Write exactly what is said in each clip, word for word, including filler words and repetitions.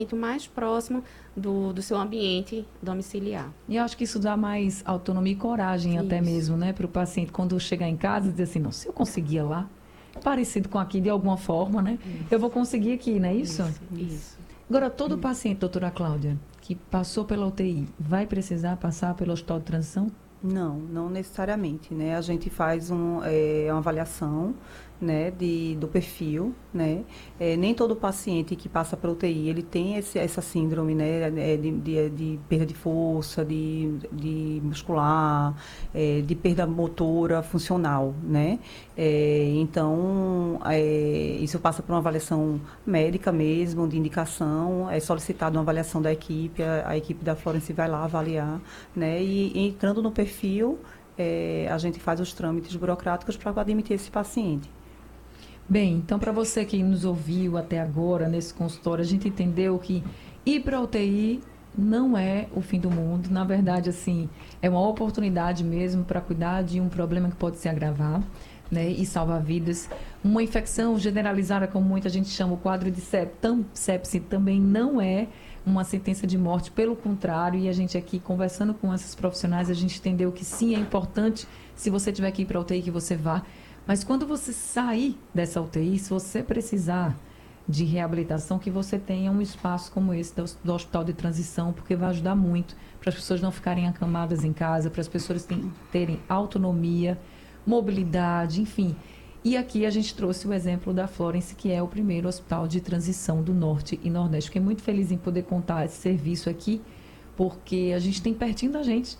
mais próximo do, do seu ambiente domiciliar. E eu acho que isso dá mais autonomia e coragem Isso. até mesmo, né, para o paciente, quando chegar em casa e dizer assim, não, se eu conseguia lá, parecido com aqui de alguma forma, né, Isso. eu vou conseguir aqui, não é isso? Isso. Isso. Agora, todo paciente, doutora Cláudia, que passou pela U T I, vai precisar passar pelo hospital de transição? Não, não necessariamente, né? A gente faz um, é, uma avaliação, né, de, do perfil, né? É, nem todo paciente que passa para U T I, ele tem esse, essa síndrome, né, de, de, de perda de força, de, de muscular, é, de perda motora funcional, né? É, então, é, isso passa por uma avaliação médica mesmo, de indicação, é solicitado uma avaliação da equipe, a, a equipe da Florence vai lá avaliar, né? E, e entrando no perfil, é, a gente faz os trâmites burocráticos para admitir esse paciente. Bem, então para você que nos ouviu até agora nesse consultório, a gente entendeu que ir para a U T I não é o fim do mundo. Na verdade, assim, é uma oportunidade mesmo para cuidar de um problema que pode se agravar, né, e salvar vidas. Uma infecção generalizada, como muita gente chama, o quadro de sepse, também não é uma sentença de morte, pelo contrário, e a gente aqui conversando com esses profissionais, a gente entendeu que sim, é importante, se você tiver que ir para a U T I, que você vá. Mas quando você sair dessa U T I, se você precisar de reabilitação, que você tenha um espaço como esse do, do Hospital de Transição, porque vai ajudar muito para as pessoas não ficarem acamadas em casa, para as pessoas terem, terem autonomia, mobilidade, enfim. E aqui a gente trouxe o exemplo da Florence, que é o primeiro hospital de transição do Norte e Nordeste. Fiquei muito feliz em poder contar esse serviço aqui, porque a gente tem pertinho da gente.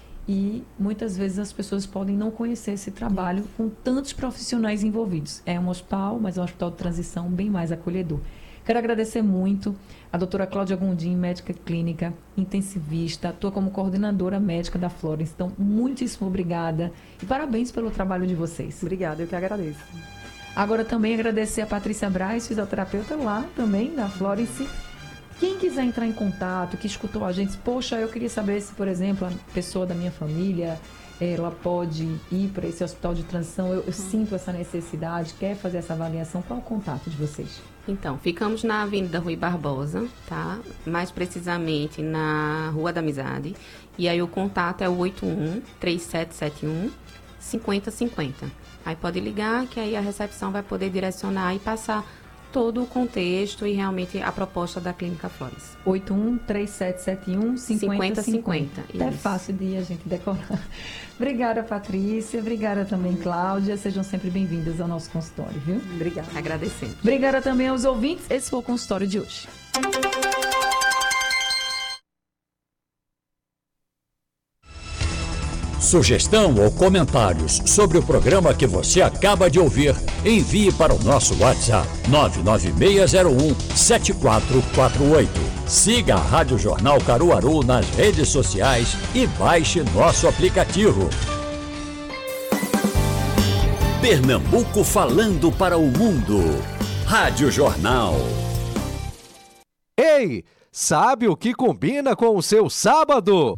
E muitas vezes as pessoas podem não conhecer esse trabalho com tantos profissionais envolvidos. É um hospital, mas é um hospital de transição bem mais acolhedor. Quero agradecer muito a doutora Cláudia Gondim, médica clínica, intensivista, atua como coordenadora médica da Florence. Então, muitíssimo obrigada e parabéns pelo trabalho de vocês. Obrigada, eu que agradeço. Agora também agradecer a Patrícia Braz, fisioterapeuta lá também da Florence. Quem quiser entrar em contato, que escutou a gente, poxa, eu queria saber se, por exemplo, a pessoa da minha família, ela pode ir para esse hospital de transição, eu, eu uhum. sinto essa necessidade, quer fazer essa avaliação, qual é o contato de vocês? Então, ficamos na Avenida Rui Barbosa, tá? Mais precisamente na Rua da Amizade. E aí o contato é o oito um, três sete sete um, cinco zero cinco zero. Aí pode ligar, que aí a recepção vai poder direcionar e passar todo o contexto e realmente a proposta da Clínica Florence. oito um, três sete sete um, cinco zero cinco zero. Até Isso. fácil de a gente decorar. Obrigada, Patrícia. Obrigada também, Cláudia. Sejam sempre bem-vindas ao nosso consultório, viu? Obrigada. Agradecendo. Obrigada também aos ouvintes. Esse foi o consultório de hoje. Sugestão ou comentários sobre o programa que você acaba de ouvir, envie para o nosso WhatsApp nove nove seis zero um, sete quatro quatro oito. Siga a Rádio Jornal Caruaru nas redes sociais e baixe nosso aplicativo. Pernambuco falando para o mundo. Rádio Jornal. Ei, sabe o que combina com o seu sábado?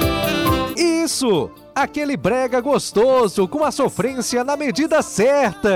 Isso! Aquele brega gostoso com a sofrência na medida certa.